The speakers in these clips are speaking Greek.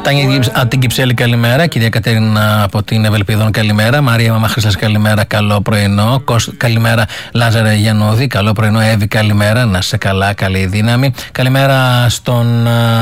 Τάνια από την Κυψέλη, καλημέρα. Κυρία Κατερίνα από την Ευελπίδων, καλημέρα. Μαρία Μαμαχρήστας, καλημέρα. Καλό πρωινό. Καλημέρα, Λάζαρε Γιαννούδη. Καλό πρωινό, Εύη, καλημέρα. Να είσαι καλά, καλή δύναμη. Καλημέρα στον.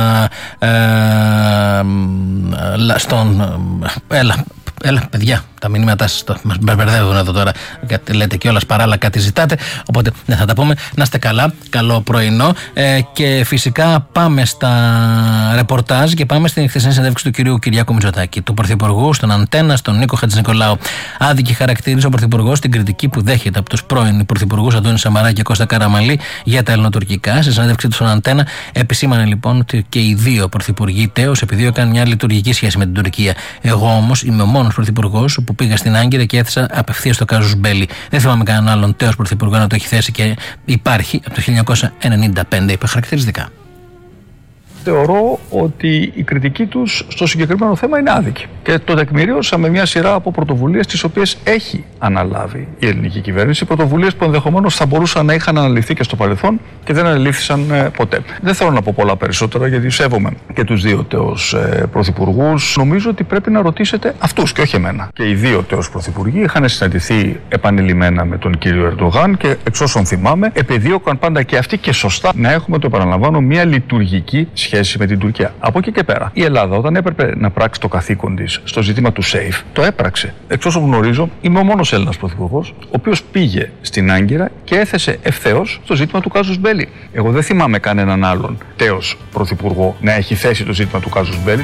Έλα, παιδιά, τα μηνύματά σας μας μπερδεύουν εδώ τώρα. Λέτε κιόλας παράλληλα κάτι ζητάτε. Οπότε θα τα πούμε. Να είστε καλά. Καλό πρωινό. Και φυσικά πάμε στα ρεπορτάζ και πάμε στην χθεσινή συνέντευξη του κυρίου Κυριάκου Μητσοτάκη, του Πρωθυπουργού, στον Αντένα, στον Νίκο Χατζηνικολάου. Άδικη χαρακτήρισε ο Πρωθυπουργός την κριτική που δέχεται από τους πρώην Πρωθυπουργούς Αντώνη Σαμαρά και Κώστα Καραμανλή για τα ελληνοτουρκικά. Στη συνέντευξή του στον Αντένα, επισήμανε λοιπόν ότι και οι δύο πρωθυπουργοί τέως επιδίωκαν μια λειτουργική σχέση με την Τουρκία. Εγώ όμως είμαι ο μόνος πρωθυπουργός που πήγα στην Άγκυρα και έθεσα απευθείας το κάζους μπέλι. Δεν θυμάμαι κανέναν άλλον τέος πρωθυπουργό να το έχει θέσει και υπάρχει από το 1995, είπε χαρακτηριστικά. Θεωρώ ότι η κριτική τους στο συγκεκριμένο θέμα είναι άδικη. Και το τεκμηρίωσα με μια σειρά από πρωτοβουλίες τις οποίες έχει αναλάβει η ελληνική κυβέρνηση. Πρωτοβουλίες που ενδεχομένως θα μπορούσαν να είχαν αναλυθεί και στο παρελθόν και δεν αναλήφθησαν ποτέ. Δεν θέλω να πω πολλά περισσότερα γιατί σέβομαι και τους δύο τέως πρωθυπουργούς. Νομίζω ότι πρέπει να ρωτήσετε αυτούς και όχι εμένα. Και οι δύο τέως πρωθυπουργοί είχαν συναντηθεί επανειλημμένα με τον κύριο Ερντογάν και εξ όσων θυμάμαι επεδίωκαν πάντα και αυτοί και σωστά να έχουμε, το επαναλαμβάνω, μια λειτουργική σχέση με την Τουρκία. Από εκεί και πέρα, η Ελλάδα, όταν έπρεπε να πράξει το καθήκον της στο ζήτημα του SAFE, το έπραξε. Εξ όσων γνωρίζω, είμαι ο μόνος Έλληνας πρωθυπουργός, ο οποίος πήγε στην Άγκυρα και έθεσε ευθέως το ζήτημα του κάζους μπέλι. Εγώ δεν θυμάμαι κανέναν άλλον τέος πρωθυπουργό να έχει θέσει το ζήτημα του κάζους μπέλι.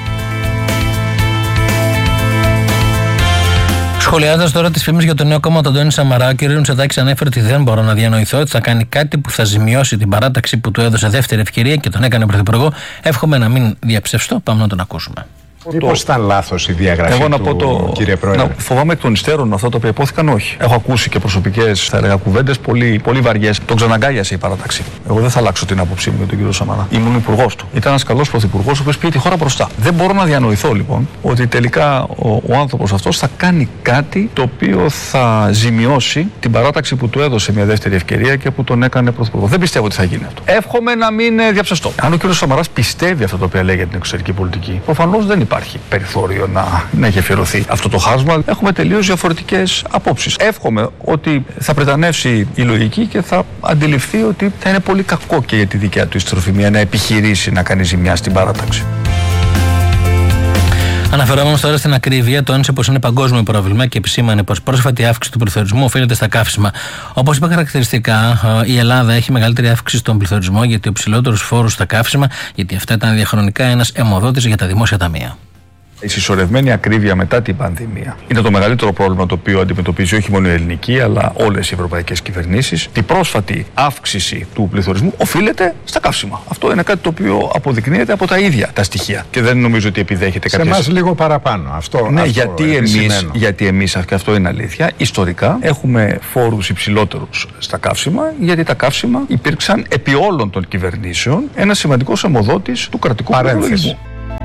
Σχολιάζοντας τώρα τις φήμες για το νέο κόμμα του Αντώνη Σαμαρά, ο κ. Μητσοτάκης ανέφερε ότι δεν μπορώ να διανοηθώ ότι θα κάνει κάτι που θα ζημιώσει την παράταξη που του έδωσε δεύτερη ευκαιρία και τον έκανε πρωθυπουργό. Εύχομαι να μην διαψευστώ. Πάμε να τον ακούσουμε. Μήπως ήταν λάθος η διαγραφή κύριε Πρόεδρε? Φοβάμαι εκ των υστέρων αυτά τα οποία υπόθηκαν, όχι. Έχω ακούσει και προσωπικές, θα έλεγα, κουβέντες πολύ βαριές. Τον ξαναγκάλιασε η παράταξη. Εγώ δεν θα αλλάξω την άποψή μου για τον κύριο Σαμαρά. Ήμουν υπουργός του. Ήταν ένας καλός πρωθυπουργός, ο οποίος πήγε τη χώρα μπροστά. Δεν μπορώ να διανοηθώ λοιπόν ότι τελικά ο άνθρωπος αυτός θα κάνει κάτι το οποίο θα ζημιώσει την παράταξη που του έδωσε μια δεύτερη ευκαιρία και που τον έκανε πρωθυπουργό. Δεν πιστεύω ότι θα γίνει αυτό. Εύχομαι να μην διαψευστώ. Αν ο κύριος Σαμαράς πιστεύει αυτό το οποίο λέει για την εξωτερική πολιτική, προφανώς δεν υπάρχει περιθώριο να γεφυρωθεί αυτό το χάσμα. Έχουμε τελείως διαφορετικές απόψεις. Εύχομαι ότι θα πρετανεύσει η λογική και θα αντιληφθεί ότι θα είναι πολύ κακό και για τη δικιά του ιστροφημία να επιχειρήσει να κάνει ζημιά στην παράταξη. Αναφερόμενος τώρα στην ακρίβεια, τόνισε πως είναι παγκόσμιο πρόβλημα και επισήμανε πως πρόσφατη αύξηση του πληθωρισμού οφείλεται στα καύσιμα. Όπως είπε χαρακτηριστικά, η Ελλάδα έχει μεγαλύτερη αύξηση στον πληθωρισμό γιατί ο ψηλότερος φόρος στα καύσιμα, γιατί αυτά ήταν διαχρονικά ένας αιμοδότης για τα δημόσια ταμεία. Η συσσωρευμένη ακρίβεια μετά την πανδημία είναι το μεγαλύτερο πρόβλημα το οποίο αντιμετωπίζει όχι μόνο η ελληνική αλλά όλες οι ευρωπαϊκές κυβερνήσεις. Η πρόσφατη αύξηση του πληθωρισμού οφείλεται στα καύσιμα. Αυτό είναι κάτι το οποίο αποδεικνύεται από τα ίδια τα στοιχεία και δεν νομίζω ότι επιδέχεται σε εμάς λίγο παραπάνω. Ναι, γιατί εμείς, και αυτό είναι αλήθεια, ιστορικά έχουμε φόρους υψηλότερους στα καύσιμα, γιατί τα καύσιμα υπήρξαν επί όλων των κυβερνήσεων ένα σημαντικός αιμοδότης του κρατικού προϋπολογισμού.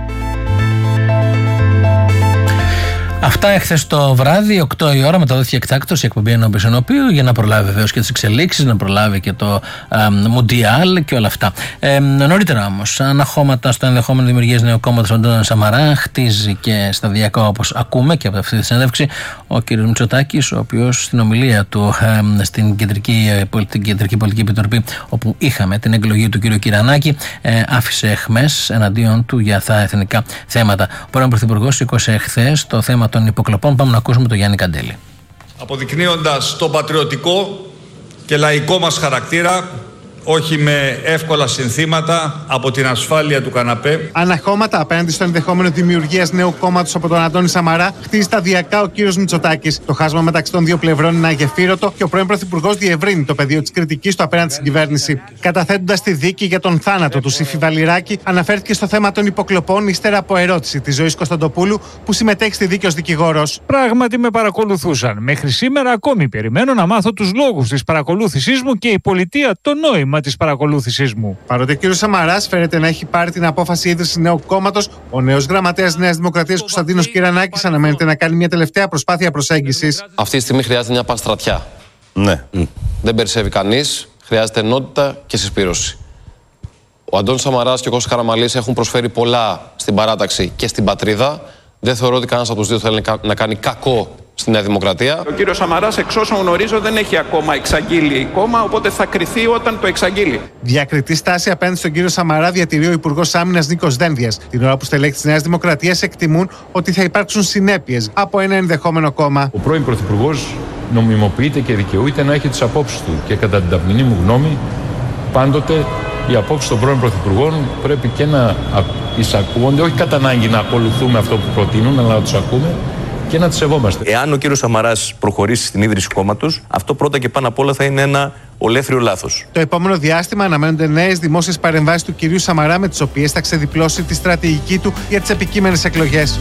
Αυτά εχθές το βράδυ, 8 η ώρα, μεταδόθηκε εκτάκτως η εκπομπή ενώπιον ενώπιου για να προλάβει βεβαίως και τις εξελίξεις, να προλάβει και το Μουντιάλ και όλα αυτά. Νωρίτερα όμως, αναχώματα στο ενδεχόμενο δημιουργίας νέου κόμματος Αντώνη Σαμαρά, χτίζει και σταδιακά όπως ακούμε και από αυτή τη συνέντευξη ο κ. Μητσοτάκης, ο οποίος στην ομιλία του στην Κεντρική Πολιτική Επιτροπή, όπου είχαμε την εκλογή του κ. Κυρανάκη, άφησε εχμές εναντίον του για τα εθνικά θέματα. Ο πρώην Πρωθυπουργός σήκωσε εχθές το θέμα των υποκλοπών. Πάμε να ακούσουμε τον Γιάννη Καντέλη. Αποδεικνύοντας το πατριωτικό και λαϊκό μας χαρακτήρα, όχι με εύκολα συνθήματα από την ασφάλεια του καναπέ. Αναχώματα απέναντι στο ενδεχόμενο δημιουργίας νέου κόμματος από τον Αντώνη Σαμαρά, χτίζει σταδιακά ο κύριος Μητσοτάκης. Το χάσμα μεταξύ των δύο πλευρών είναι αγεφύρωτο και ο πρώην Πρωθυπουργός διευρύνει το πεδίο της κριτικής του απέναντι στην κυβέρνηση. Καταθέτοντας τη δίκη για τον θάνατο του Σύφη Βαλιράκη, αναφέρθηκε στο θέμα των υποκλοπών ύστερα από ερώτηση της Ζωής Κωνσταντοπούλου, που συμμετέχει στη δίκη ως δικηγόρος. Πράγματι με παρακολουθούσαν. Μέχρι σήμερα ακόμη περιμένω να μάθω τους λόγους της παρακολούθησής μου και η πολιτεία το νόημα της παρακολούθησής μου. Παρότι ο κ. Σαμαράς φέρεται να έχει πάρει την απόφαση ίδρυσης νέου κόμματος, ο νέος γραμματέας Νέας Δημοκρατίας Κωνσταντίνος Κυρανάκης αναμένεται να κάνει μια τελευταία προσπάθεια προσέγγισης. Αυτή τη στιγμή χρειάζεται μια πανστρατιά. Ναι. Δεν περισσεύει κανείς, χρειάζεται ενότητα και συσπήρωση. Ο Αντώνης Σαμαράς και ο Κώστας Καραμανλής έχουν προσφέρει πολλά στην παράταξη και στην πατρίδα. Δεν θεωρώ ότι κανένας από τους δύο θέλει να κάνει κακό στη Νέα Δημοκρατία. Ο κύριος Σαμαράς, εξ όσων γνωρίζω, δεν έχει ακόμα εξαγγείλει κόμμα, οπότε θα κριθεί όταν το εξαγγείλει. Διακριτή στάση απέναντι στον κύριο Σαμαρά διατηρεί ο Υπουργός Άμυνας Νίκος Δένδιας, την ώρα που στελέχοι της Νέας Δημοκρατίας εκτιμούν ότι θα υπάρξουν συνέπειες από ένα ενδεχόμενο κόμμα. Ο πρώην Πρωθυπουργός νομιμοποιείται και δικαιούται να έχει τις απόψεις του και κατά την ταπεινή μου γνώμη, πάντοτε οι απόψεις των πρώην Πρωθυπουργών πρέπει και να εισακούονται, όχι κατά ανάγκη να ακολουθούμε αυτό που προτείνουν, αλλά να τους ακούμε και να τις σεβόμαστε. Εάν ο κύριος Σαμαράς προχωρήσει στην ίδρυση κόμματος, αυτό πρώτα και πάνω απ' όλα θα είναι ένα ολέθριο λάθος. Το επόμενο διάστημα αναμένονται νέες δημόσιες παρεμβάσεις του κυρίου Σαμαρά, με τις οποίες θα ξεδιπλώσει τη στρατηγική του για τις επικείμενες εκλογές.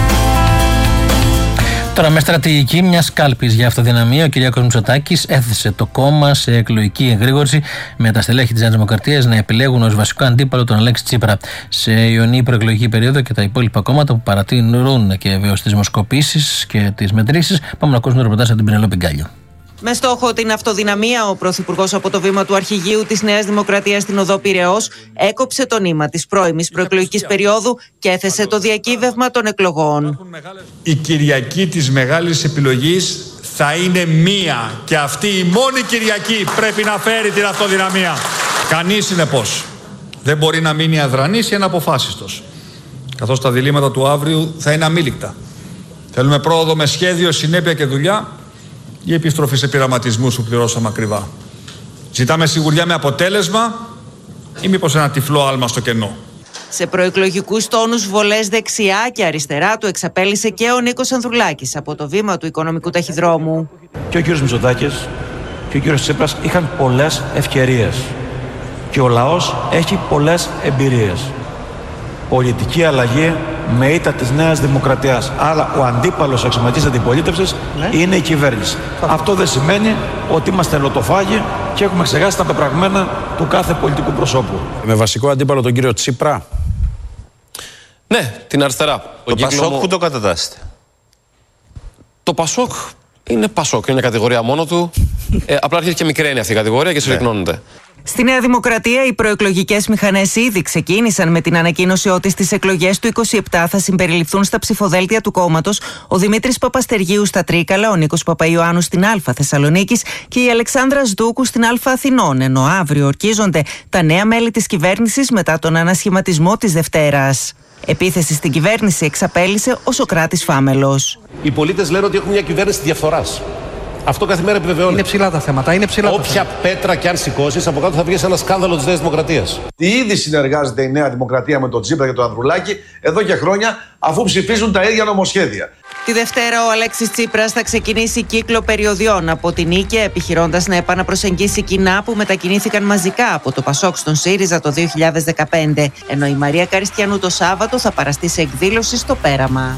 Τώρα, με στρατηγική μιας κάλπης για αυτοδυναμία, ο Κυριάκος Μητσοτάκης έθεσε το κόμμα σε εκλογική εγρήγορση, με τα στελέχη της Νέας Δημοκρατίας να επιλέγουν ως βασικό αντίπαλο τον Αλέξη Τσίπρα. Σε ιονή προεκλογική περίοδο και τα υπόλοιπα κόμματα που παρατηρούν και βεβαίως τις δημοσκοπήσεις και τις μετρήσεις, πάμε να ακούσουμε το ρεπορτάζ από την Πενελόπη Γκάλιο. Με στόχο την αυτοδυναμία, ο Πρωθυπουργός από το βήμα του αρχηγείου της Νέας Δημοκρατίας στην οδό Πειραιώς έκοψε το νήμα της πρώιμης προεκλογικής περίοδου και έθεσε το διακύβευμα των εκλογών. Η Κυριακή της μεγάλης επιλογής θα είναι μία και αυτή η μόνη Κυριακή πρέπει να φέρει την αυτοδυναμία. Κανείς, συνεπώς, δεν μπορεί να μείνει αδρανής ή αναποφάσιστος, καθώς τα διλήμματα του αύριου θα είναι αμήλικτα. Θέλουμε πρόοδο με σχέδιο, συνέπεια και δουλειά, ή επιστροφή σε πειραματισμούς που πληρώσαμε ακριβά. Ζητάμε σιγουριά με αποτέλεσμα ή μήπως ένα τυφλό άλμα στο κενό. Σε προεκλογικούς τόνους βολές δεξιά και αριστερά του εξαπέλυσε και ο Νίκος Ανδρουλάκης από το βήμα του οικονομικού ταχυδρόμου. Και ο κύριος Μητσοτάκης και ο κύριος Τσίπρας είχαν πολλές ευκαιρίες και ο λαός έχει πολλές εμπειρίες. Πολιτική αλλαγή με ήττα της Νέας Δημοκρατίας. Άρα ο αντίπαλος αξιωματικής αντιπολίτευσης είναι η κυβέρνηση. Αυτό δεν σημαίνει ότι είμαστε λοτοφάγοι και έχουμε ξεχάσει τα πεπραγμένα του κάθε πολιτικού προσώπου. Με βασικό αντίπαλο τον κύριο Τσίπρα. Ναι, την αριστερά. Το Πασόκ που το κατατάσσετε? Το Πασόκ είναι Πασόκ, είναι κατηγορία μόνο του. Απλά αρχίζει και μικραίνει αυτή η κατηγορία και συρρυκνώνεται. Στη Νέα Δημοκρατία, οι προεκλογικές μηχανές ήδη ξεκίνησαν με την ανακοίνωση ότι στις εκλογές του 27 θα συμπεριληφθούν στα ψηφοδέλτια του κόμματος ο Δημήτρης Παπαστεργίου στα Τρίκαλα, ο Νίκος Παπαϊωάννου στην Α Θεσσαλονίκης και η Αλεξάνδρα Σδούκου στην Α Αθηνών, ενώ αύριο ορκίζονται τα νέα μέλη της κυβέρνησης μετά τον ανασχηματισμό της Δευτέρας. Επίθεση στην κυβέρνηση εξαπέλυσε ο Σωκράτης Φάμελος. Οι πολίτες λένε ότι έχουν μια κυβέρνηση διαφθοράς. Αυτό κάθε μέρα επιβεβαιώνει. Είναι ψηλά τα θέματα. Όποια πέτρα κι αν σηκώσεις, από κάτω θα βγει ένα σκάνδαλο της Νέας Δημοκρατίας. Ήδη συνεργάζεται η Νέα Δημοκρατία με τον Τσίπρα και τον Ανδρουλάκη εδώ και χρόνια, αφού ψηφίζουν τα ίδια νομοσχέδια. Τη Δευτέρα ο Αλέξης Τσίπρας θα ξεκινήσει κύκλο περιοδιών από την Νίκαια, επιχειρώντας να επαναπροσεγγίσει κοινά που μετακινήθηκαν μαζικά από το Πασόκ στον ΣΥΡΙΖΑ το 2015, ενώ η Μαρία Καριστιανού το Σάββατο θα παραστεί σε εκδήλωση στο Πέραμα.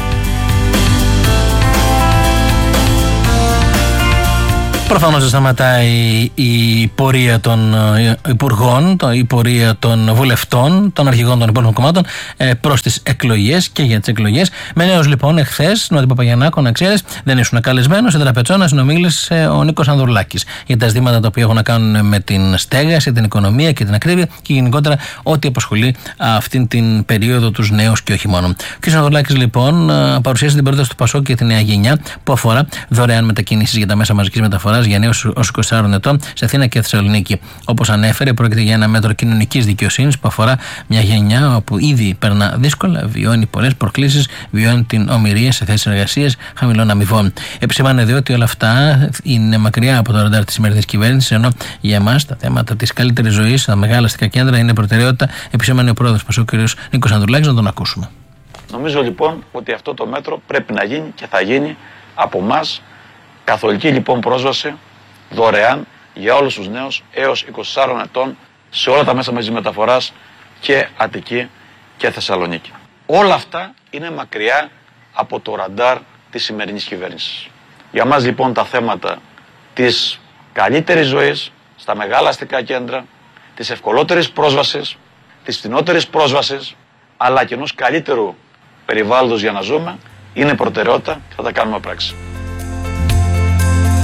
Προφανώς δεν σταματάει η πορεία των υπουργών, η πορεία των βουλευτών, των αρχηγών των υπόλοιπων κομμάτων προς τις εκλογές και για τις εκλογές. Με νέους λοιπόν εχθές, Νότι Παπαγιαννάκο, να ξέρεις, δεν ήσουν καλεσμένος, σε τραπεζόνα συνομίλησε ο Νίκος Ανδρουλάκης για τα ζητήματα τα οποία έχουν να κάνουν με την στέγαση, την οικονομία και την ακρίβεια και γενικότερα ό,τι απασχολεί αυτήν την περίοδο τους νέους και όχι μόνο. Ο κ. Ανδρουλάκης λοιπόν παρουσίασε την πρόταση του Πασόκ και τη νέα γενιά που αφορά δωρεάν μετακίνησεις για τα μέσα μαζικής μεταφοράς για νέους ως 24 ετών σε Αθήνα και Θεσσαλονίκη. Όπως ανέφερε, πρόκειται για ένα μέτρο κοινωνικής δικαιοσύνης που αφορά μια γενιά όπου ήδη περνά δύσκολα, βιώνει πολλές προκλήσεις, βιώνει την ομηρία σε θέσεις εργασίας χαμηλών αμοιβών. Επισημάνε δε ότι όλα αυτά είναι μακριά από το ραντάρ της σημερινής κυβέρνησης, ενώ για εμάς τα θέματα της καλύτερης ζωής στα μεγάλα αστικά κέντρα είναι προτεραιότητα. Επισημάνε ο πρόεδρος Πασόκ, κ. Νίκος Ανδρουλάκης, να τον ακούσουμε. Νομίζω λοιπόν ότι αυτό το μέτρο πρέπει να γίνει και θα γίνει από εμάς. Καθολική λοιπόν πρόσβαση δωρεάν για όλους τους νέους έως 24 ετών σε όλα τα μέσα μαζικής μεταφοράς και Αττική και Θεσσαλονίκη. Όλα αυτά είναι μακριά από το ραντάρ της σημερινής κυβέρνησης. Για μας λοιπόν τα θέματα της καλύτερης ζωής στα μεγάλα αστικά κέντρα, της ευκολότερης πρόσβασης, της φθηνότερης πρόσβασης, αλλά και ενός καλύτερου περιβάλλοντος για να ζούμε, είναι προτεραιότητα και θα τα κάνουμε πράξη.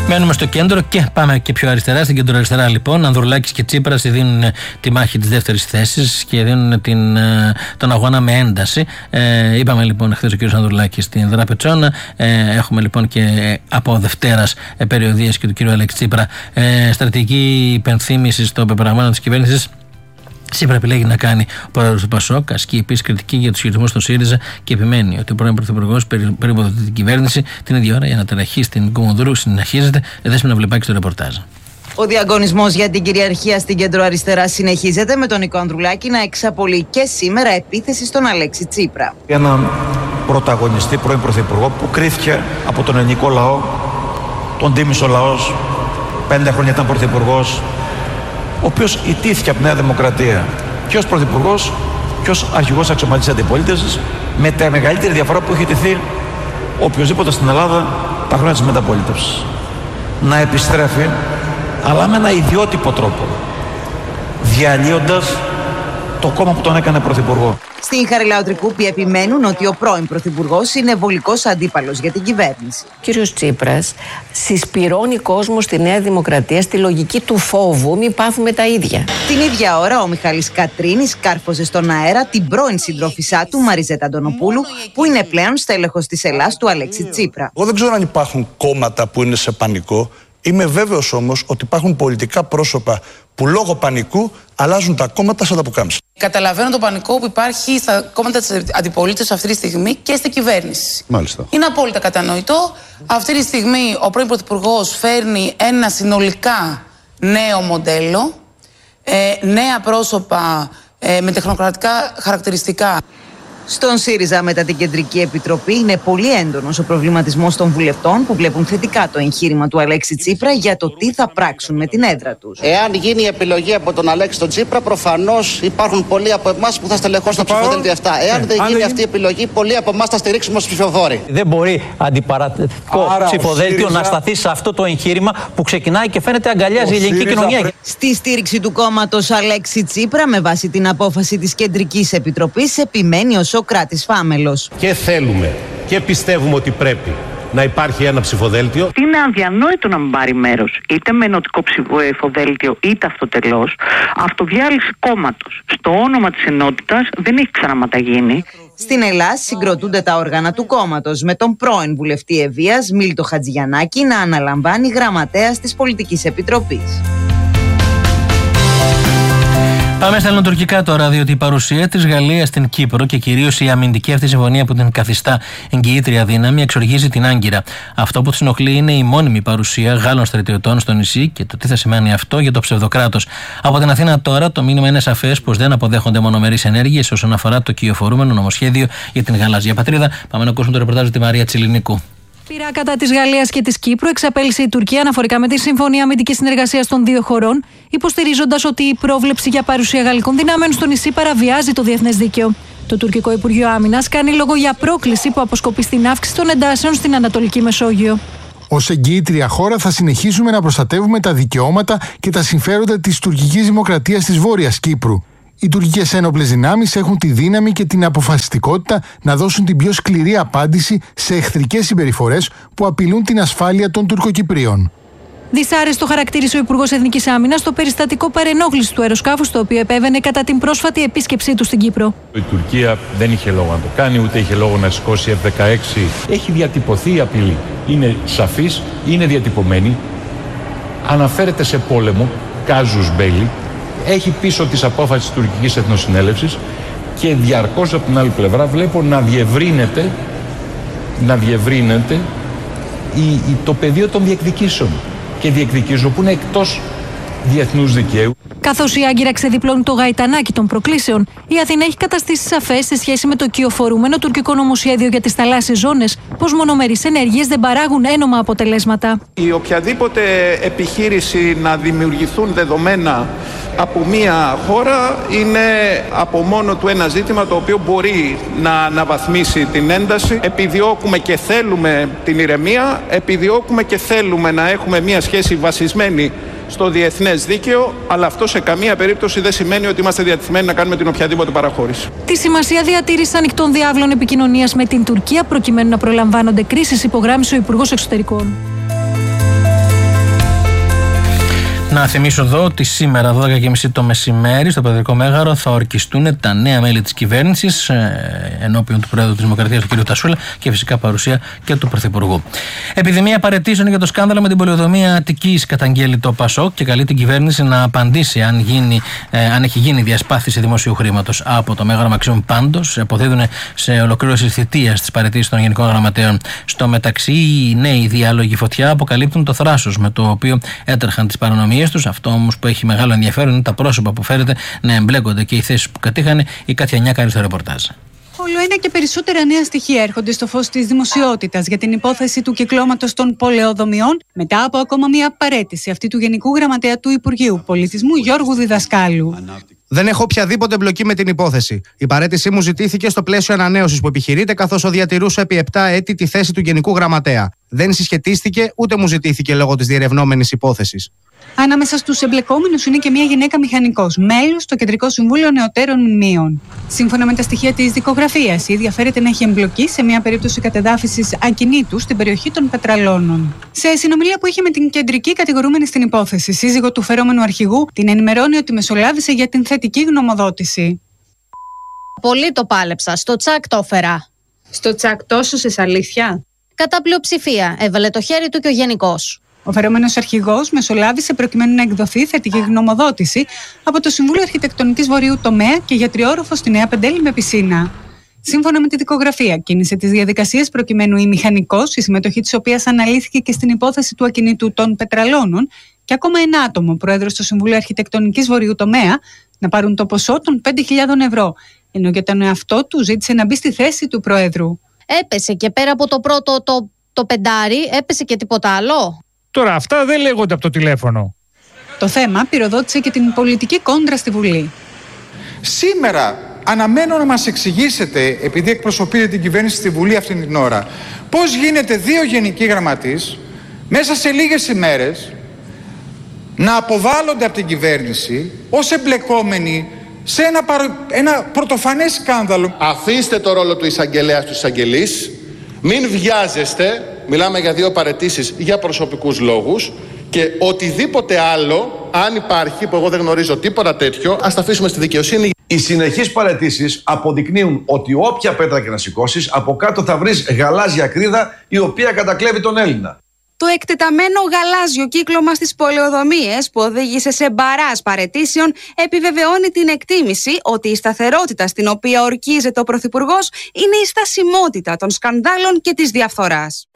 Μένουμε στο κέντρο και πάμε και πιο αριστερά. Στην κεντροαριστερά, λοιπόν, Ανδρουλάκης και Τσίπρας δίνουν τη μάχη της δεύτερης θέσης και δίνουν τον αγώνα με ένταση. Είπαμε λοιπόν χθες ο κ. Ανδρουλάκης στην Δραπετσόνα. Έχουμε λοιπόν και από Δευτέρας περιοδίες και του κ. Αλέξη Τσίπρα στρατηγική υπενθύμηση στο πεπραγμένο της κυβέρνησης. Σήμερα επιλέγει να κάνει ο πρόεδρος του ΠΑΣΟΚ, ασκεί επίσης κριτική για τους χειρισμούς στο ΣΥΡΙΖΑ και επιμένει ότι ο πρώην πρωθυπουργός περιποδοτεί την κυβέρνηση. Την ίδια ώρα η αναταραχή στην Κομοδούρου συνεχίζεται. Δέσποινα Βλεπάκη στο ρεπορτάζ. Ο διαγωνισμός για την κυριαρχία στην κεντροαριστερά συνεχίζεται, με τον Νίκο Ανδρουλάκη να εξαπολύει και σήμερα επίθεση στον Αλέξη Τσίπρα. Έναν πρωταγωνιστή πρώην πρωθυπουργό που κρίθηκε από τον ελληνικό λαό, τον τίμησε ο λαός, 5 χρόνια ήταν πρωθυπουργός, ο οποίος ιτήθηκε από τη Νέα Δημοκρατία και ως πρωθυπουργός και ως αρχηγός αξιωματικής αντιπολίτευσης, με τη μεγαλύτερη διαφορά που έχει ιτηθεί οποιοσδήποτε στην Ελλάδα τα χρόνια της μεταπολίτευσης. Να επιστρέφει, αλλά με ένα ιδιότυπο τρόπο, διαλύοντας το κόμμα που τον έκανε πρωθυπουργό. Στην Χαριλαοτρικούπη επιμένουν ότι ο πρώην πρωθυπουργός είναι βολικός αντίπαλος για την κυβέρνηση. Ο κύριος Τσίπρας συσπυρώνει κόσμο στη Νέα Δημοκρατία στη λογική του φόβου, μην πάθουμε τα ίδια. Την ίδια ώρα ο Μιχάλης Κατρίνης κάρφωσε στον αέρα την πρώην συντρόφισσά του Μαριζέτα Αντωνοπούλου, που είναι πλέον στέλεχος της Ελλάς του Αλέξη Τσίπρα. Εγώ δεν ξέρω αν υπάρχουν κόμματα που είναι σε πανικό. Είμαι βέβαιος όμως ότι υπάρχουν πολιτικά πρόσωπα που λόγω πανικού αλλάζουν τα κόμματα σαν τα πουκάμισα. Καταλαβαίνω το πανικό που υπάρχει στα κόμματα της αντιπολίτευσης αυτή τη στιγμή και στην κυβέρνηση. Μάλιστα. Είναι απόλυτα κατανοητό. Αυτή τη στιγμή ο πρώην πρωθυπουργός φέρνει ένα συνολικά νέο μοντέλο, νέα πρόσωπα με τεχνοκρατικά χαρακτηριστικά. Στον ΣΥΡΙΖΑ, μετά την Κεντρική Επιτροπή, είναι πολύ έντονος ο προβληματισμός των βουλευτών που βλέπουν θετικά το εγχείρημα του Αλέξη Τσίπρα για το τι θα πράξουν με την έδρα τους. Εάν γίνει η επιλογή από τον Αλέξη τον Τσίπρα, προφανώς υπάρχουν πολλοί από εμάς που θα στελεχώσουν τα ψηφοδέλτια αυτά. Εάν δεν γίνει αυτή η επιλογή, πολλοί από εμάς θα στηρίξουμε ως ψηφοφόροι. Δεν μπορεί αντιπαρατευτικό ψηφοδέλτιο να σταθεί σε αυτό το εγχείρημα που ξεκινάει και φαίνεται αγκαλιάζει η ελληνική κοινωνία. Στη στήριξη του κόμματος Αλέξη Τσίπρα, με βάση την απόφαση της Κεντρικής Επιτροπής, επιμένει ο Σοκράτης Φάμελος. Και θέλουμε και πιστεύουμε ότι πρέπει να υπάρχει ένα ψηφοδέλτιο. Είναι αδιανόητο να μην πάρει μέρος είτε με ενωτικό ψηφοδέλτιο είτε αυτοτελώς. Αυτοδιάλυση κόμματος στο όνομα της ενότητας δεν έχει ξαναματαγίνει. Στην Ελλάδα συγκροτούνται τα όργανα του κόμματος, με τον πρώην βουλευτή Ευβοίας Μίλτο Χατζιαννάκη να αναλαμβάνει γραμματέας της Πολιτικής Επιτροπής. Πάμε στα ελληνοτουρκικά τώρα, διότι η παρουσία της Γαλλίας στην Κύπρο και κυρίως η αμυντική αυτή συμφωνία που την καθιστά εγγυήτρια δύναμη εξοργίζει την Άγκυρα. Αυτό που της ενοχλεί είναι η μόνιμη παρουσία Γάλλων στρατιωτών στο νησί και το τι θα σημαίνει αυτό για το ψευδοκράτος. Από την Αθήνα τώρα το μήνυμα είναι σαφές πως δεν αποδέχονται μονομερείς ενέργειες όσον αφορά το κυοφορούμενο νομοσχέδιο για την γαλάζια πατρίδα. Πάμε να ακούσουμε το ρεπορτάζ τη Μαρία Τσιλινίκου. Πειρά κατά της Γαλλίας και της Κύπρου εξαπέλυσε η Τουρκία αναφορικά με τη Συμφωνία Αμυντικής Συνεργασίας των δύο χωρών, υποστηρίζοντας ότι η πρόβλεψη για παρουσία γαλλικών δυνάμεων στο νησί παραβιάζει το διεθνές δίκαιο. Το τουρκικό Υπουργείο Άμυνας κάνει λόγο για πρόκληση που αποσκοπεί στην αύξηση των εντάσεων στην Ανατολική Μεσόγειο. Ως εγγυήτρια χώρα θα συνεχίσουμε να προστατεύουμε τα δικαιώματα και τα συμφέροντα της τουρκικής δημοκρατίας της Βόρειας Κύπρου. Οι τουρκικές ένοπλες δυνάμεις έχουν τη δύναμη και την αποφασιστικότητα να δώσουν την πιο σκληρή απάντηση σε εχθρικές συμπεριφορές που απειλούν την ασφάλεια των Τουρκοκυπρίων. Δυσάρεστο χαρακτήρισε ο Υπουργός Εθνικής Άμυνας το περιστατικό παρενόχλησης του αεροσκάφους, το οποίο επέβαινε κατά την πρόσφατη επίσκεψή του στην Κύπρο. Η Τουρκία δεν είχε λόγο να το κάνει, ούτε είχε λόγο να σηκώσει F-16. Έχει διατυπωθεί η απειλή. Είναι σαφής, είναι διατυπωμένη. Αναφέρεται σε πόλεμο, κάζους μπέλι. Έχει πίσω της απόφασης της τουρκικής εθνοσυνέλευσης και διαρκώς από την άλλη πλευρά βλέπω να διευρύνεται το πεδίο των διεκδικήσεων και διεκδικήσεων που είναι εκτός διεθνούς δικαίου. Καθώς η Άγκυρα ξεδιπλώνει το γαϊτανάκι των προκλήσεων, η Αθήνα έχει καταστήσει σαφές σε σχέση με το κυοφορούμενο τουρκικό νομοσχέδιο για τις θαλάσσιες ζώνες πως μονομερείς ενέργειες δεν παράγουν ένομα αποτελέσματα. Η οποιαδήποτε επιχείρηση να δημιουργηθούν δεδομένα από μία χώρα είναι από μόνο του ένα ζήτημα το οποίο μπορεί να αναβαθμίσει την ένταση. Επιδιώκουμε και θέλουμε την ηρεμία, επιδιώκουμε και θέλουμε να έχουμε μία σχέση βασισμένη στο διεθνές δίκαιο, αλλά αυτό σε καμία περίπτωση δεν σημαίνει ότι είμαστε διατεθειμένοι να κάνουμε την οποιαδήποτε παραχώρηση. Τη σημασία διατήρησης ανοιχτών διάβλων επικοινωνίας με την Τουρκία προκειμένου να προλαμβάνονται κρίσεις, υπογράμμισε ο Υπουργός Εξωτερικών. Να θυμίσω εδώ ότι σήμερα 12:30 το μεσημέρι στο Προεδρικό Μέγαρο θα ορκιστούν τα νέα μέλη της κυβέρνησης ενώπιον του Πρόεδρου της Δημοκρατίας, του κ. Τασούλα, και φυσικά παρουσία και του Πρωθυπουργού. Επιδημία παραιτήσεων για το σκάνδαλο με την πολεοδομία Αττικής καταγγέλει το ΠΑΣΟΚ και καλεί την κυβέρνηση να απαντήσει αν έχει γίνει διασπάθηση δημοσίου χρήματος από το Μέγαρο Μαξίμου. Πάντως, αποδίδουν σε ολοκλήρωση θητείας της παραιτήσης των Γενικών Γραμματέων. Στο μεταξύ, οι νέοι διάλογοι φωτιά αποκαλύπτουν το θράσος με το οποίο έτρεχαν τις παρανομίες τους. Αυτό όμως που έχει μεγάλο ενδιαφέρον είναι τα πρόσωπα που φέρεται να εμπλέκονται και οι θέσεις που κατήχανε. Η Κάτια Νιά κάνει στο ρεπορτάζ. Όλο ένα και περισσότερα νέα στοιχεία έρχονται στο φως της δημοσιότητας για την υπόθεση του κυκλώματος των πολεοδομιών μετά από ακόμα μια παραίτηση αυτή του Γενικού Γραμματέα του Υπουργείου Πολιτισμού Γιώργου Διδασκάλου. Δεν έχω οποιαδήποτε εμπλοκή με την υπόθεση. Η παραίτησή μου ζητήθηκε στο πλαίσιο ανανέωσης που επιχειρείται, καθώς διατηρούσα επί 7 έτη τη θέση του Γενικού Γραμματέα. Δεν συσχετίστηκε ούτε μου ζητήθηκε λόγω της διερευνόμενης υπόθεσης. Ανάμεσα στους εμπλεκόμενους είναι και μια γυναίκα μηχανικός, μέλος στο Κεντρικό Συμβούλιο Νεωτέρων Μνημείων. Σύμφωνα με τα στοιχεία της δικογραφίας, η ίδια φέρεται να έχει εμπλοκή σε μια περίπτωση κατεδάφισης ακινήτου στην περιοχή των Πετραλώνων. Σε συνομιλία που είχε με την κεντρική κατηγορούμενη στην υπόθεση, σύζυγο του φερόμενου αρχηγού, την ενημερώνει ότι μεσολάβησε για την θετική γνωμοδότηση. Πολύ το πάλεψα. Στο τσακ το έφερα. Στο τσακ τόσο σε αλήθεια? Κατά πλειοψηφία. Έβαλε το χέρι του και ο γενικός. Ο φερόμενος αρχηγός μεσολάβησε προκειμένου να εκδοθεί θετική γνωμοδότηση από το Συμβούλιο Αρχιτεκτονικής Βορείου Τομέα και για τριόροφο στη Νέα Πεντέλη με πισίνα. Σύμφωνα με τη δικογραφία, κίνησε τις διαδικασίες προκειμένου η μηχανικός, η συμμετοχή της οποίας αναλύθηκε και στην υπόθεση του ακινήτου των Πετραλώνων, και ακόμα ένα άτομο, πρόεδρος του Συμβουλίου Αρχιτεκτονικής Βορείου Τομέα, να πάρουν το ποσό των 5.000 ευρώ, ενώ για τον εαυτό του ζήτησε να μπει στη θέση του Προέδρου. Έπεσε και πέρα από το πρώτο το πεντάρι, έπεσε και τίποτα άλλο? Τώρα αυτά δεν λέγονται από το τηλέφωνο. Το θέμα πυροδότησε και την πολιτική κόντρα στη Βουλή. Σήμερα αναμένω να μας εξηγήσετε, επειδή εκπροσωπείτε την κυβέρνηση στη Βουλή αυτή την ώρα, πώς γίνεται 2 γενικοί γραμματείς μέσα σε λίγες ημέρες να αποβάλλονται από την κυβέρνηση ως εμπλεκόμενοι σε ένα πρωτοφανές σκάνδαλο. Αφήστε το ρόλο του εισαγγελέα στους εισαγγελείς, μην βιάζεστε, μιλάμε για 2 παραιτήσεις για προσωπικούς λόγους, και οτιδήποτε άλλο, αν υπάρχει, που εγώ δεν γνωρίζω τίποτα τέτοιο, ας τα αφήσουμε στη δικαιοσύνη. Οι συνεχείς παραιτήσεις αποδεικνύουν ότι όποια πέτρα και να σηκώσεις, από κάτω θα βρεις γαλάζια κρίδα η οποία κατακλέβει τον Έλληνα. Το εκτεταμένο γαλάζιο κύκλωμα στις πολεοδομίες που οδήγησε σε μπαράζ παραιτήσεων επιβεβαιώνει την εκτίμηση ότι η σταθερότητα στην οποία ορκίζεται ο Πρωθυπουργός είναι η στασιμότητα των σκανδάλων και της διαφθοράς.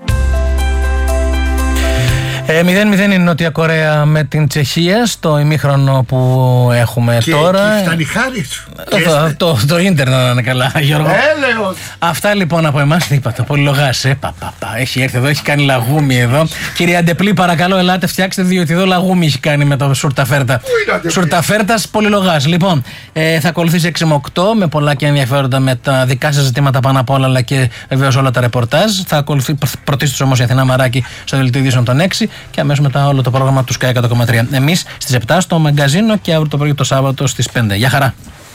0-0 είναι η Νότια Κορέα με την Τσεχία στο ημίχρονο που έχουμε και τώρα. Και φτάνει χάρη σου. Το ίντερνετ να είναι καλά, Γιώργο. Έλεος. Αυτά λοιπόν από εμάς. Τι είπατε, πολυλογάς. Έχει έρθει εδώ, έχει κάνει λαγούμι εδώ. Κυρία Αντεπλή, παρακαλώ, ελάτε, φτιάξτε, διότι εδώ λαγούμι έχει κάνει με το σουρταφέρτα. Σουρταφέρτας πολυλογάς. Λοιπόν, θα ακολουθήσει 6 με 8 με πολλά και ενδιαφέροντα με τα δικά σας ζητήματα πάνω απ' όλα, αλλά και βεβαίως όλα τα ρεπορτάζ. Θα ακολουθεί πρωτίστως όμως η Αθηνά Μαράκη στο δελτίο ειδήσεων των 6. Και αμέσως μετά όλο το πρόγραμμα του Sky 100,3. Εμείς στις 7 στο μαγκαζίνο και αύριο το πρωί το Σάββατο στις 5. Γεια χαρά.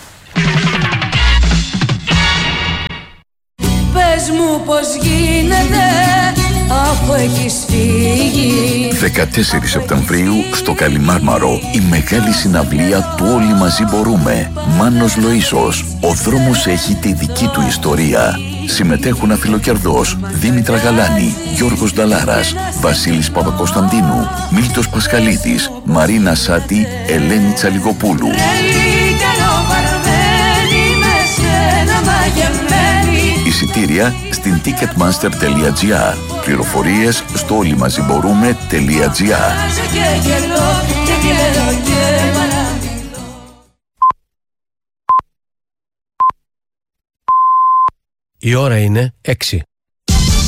Πες μου πως γίνεται αφού έχεις φύγει. 14 Σεπτεμβρίου στο Καλιμάρμαρο η μεγάλη συναυλία του Όλοι Μαζί Μπορούμε. Μάνος Λοΐσος. Ο δρόμος έχει τη δική του ιστορία. Συμμετέχουν Αφιλοκερδός, Δήμητρα Γαλάνη, Γιώργος Νταλάρας, Βασίλης Παπακοσταντίνου, Μίλτος Πασχαλίδης, Μαρίνα Σάτη, Ελένη Τσαλιγοπούλου. Εισιτήρια στην ticketmaster.gr. Πληροφορίες στο όλοιμαζιμπορούμε.gr. Η ώρα είναι 6.